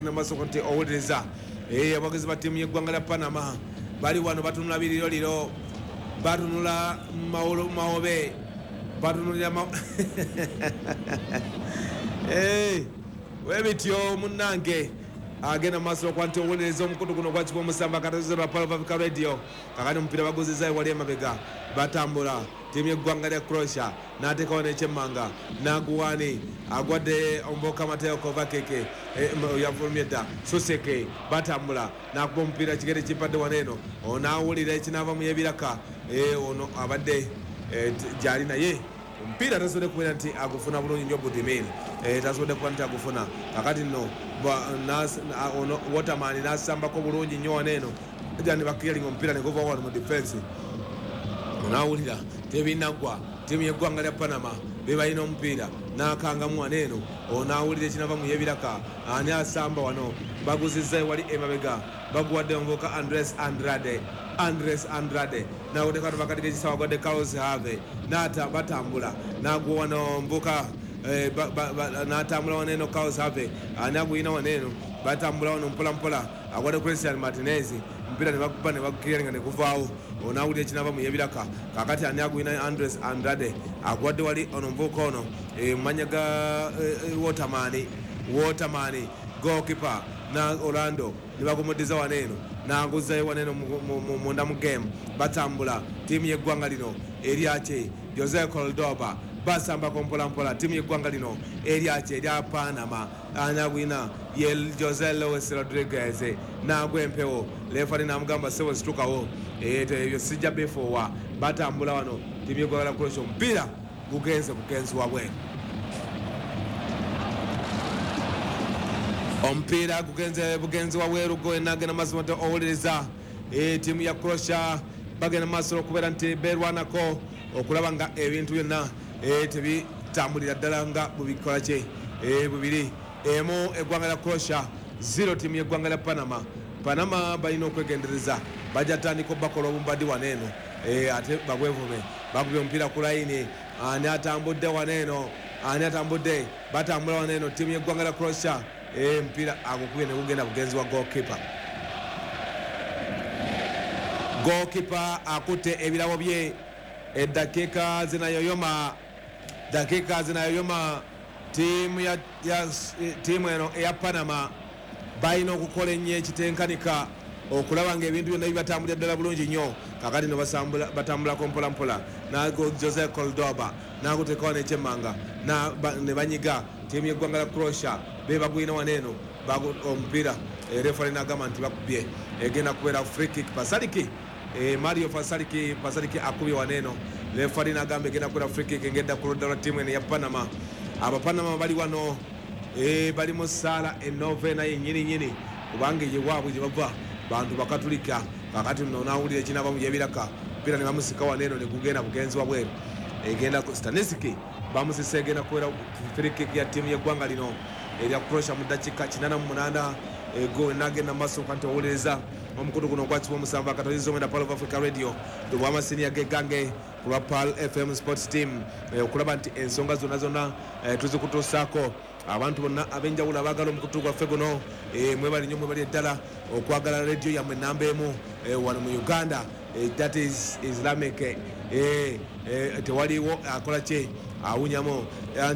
namaso konti owuliriza abakozi ba ttiimu y'eggwanga lya Panama bali wano batunula biriroliro batunula mawobe batunulira webityo munnange agenda maaso okuba nti owuliriza omukutu guno gwa kibo musamba katazizolwa Palvavika Radio kakati omupiira baguzizayo wali emabega batambula ttiimu y'eggwanga lya Croatia n'ateekawo n'ekyemmanga n'aguwaani agwadde omboka Mateo Kovacic yafulumye dda Suseke batambula n'akuba omupiira kigere kimpadde waneeno n'awulira ekinaava mu y'ebiraka ono abadde gyali naye omupiira tasobodde kubeera nti agufuna bulungi nnyo Budimini tasobodde kuba nti agufuna kakati nno ono Waterman n'asambako bulungi nnyo waneeno jani bakiyalinga omupiira ne guva wano mu defense n'awulira tebinaggwa ttiimu y'eggwanga lya Panama be balina omupiira n'akangamu waneeno n'awulira ekinava mu y'ebiraka ani asamba wano baguzizzayo wali emabega baguwadde omuvubuka Andres Andrade nawuddeko bakati g'ekisawa gwadde Carlos Have batambula n'agwa wano omuvubuka n'atambula waneeno Carlos Have ani aguyina waneeno batambula wano mpolampola agwadde Christian Martinez omupiira ne bakuba ne bakiyalinga ne guvaawo onawulira ekinava mu y'ebiraka kakati ani aguyina Andres Andrade agwadde wali ono omuvubuka ono mumanya ga Waterman goalkeeper na Orlando ne bagumuddiza waneeno n'aguzzayo waneeno munda mu game batambula ttiimu y'eggwanga lino eryake Jose Cordoba basambako mpolampola ttiimu y'eggwanga lino eryake erya Panama ani agwina ye Jose Luis Rodriguez n'agwa empewo lefali n'amugamba sebo situkawo ebyo sijja befoowa batambula wano ttiimu y'eggwanga lya Croatia omupiira gugenze bugenzi wabwe omupiira gugenze bugenzi wabweru go enagenda maaso nti owuliriza ttiimu ya Croatia bagenda maaso okubeera nti beerwanako okulaba nga ebintu byonna tebitambulira ddala nga bubikola kye bubiri emu eggwanga lya Croatia 0 ttiimu y'eggwanga lya Panama balina okwegendereza bajja tandika bakola obumbaddi waneeno ate bagwevume bagubye omupiira ku layini ani atambudde waneeno batambula waneeno ttiimu y'eggwanga lya Croatia omupiira agukubye ne gugenda bugenzi wa goalkeeper akutte ebirabo bye eddakiika zinayoyoma ttiimu eno eya Panama balina okukola ennyo ekitenkanika okulaba nga ebintu byonna bibatambulira ddala bulungi nnyo kakati no batambulako mpolampola nago Jose Cordoba naguteekawo n'ekyemmanga ne banyiga ttiimu y'eggwanga lya Croatia be bagwina waneeno omupiira refari n'agamba nti bakubye egenda kubeera free kick Mario Pasalic akubye waneeno refari n'agamba egenda kubeera free kick engedda ku ludda lwa ttiimu eno ya Panama Abapanama bali wano bali mu ssaala enovena yennyininyini kubanga eyewaabwe gye bava bantu bakatulika kakati nno n'awulira ekinava mu y'ebiraka omupiira ne bamusika waneeno ne gugenda bugenzi wabweru egenda Stanisiki bamusisa egenda kubeera free kick ya ttiimu y'eggwanga lino erya Croatia mu ddakiika 88 go enagenda maaso kanti owuliriza omukutu guno gwa kibo musanvu akatoliza omwenda Palvavika Radio tubwamasiniya gegange ku lwa Pal FM Sports Team okulaba nti ensonga zonna tuzikutuusaako abantu bonna ab'enjawulo abaagala omukutu gwaffe guno mwebali nnyo mwebali eddala okwagala radio yammwe namba emu wano mu Uganda that is Islamic tewaliwo akola kye awunyamu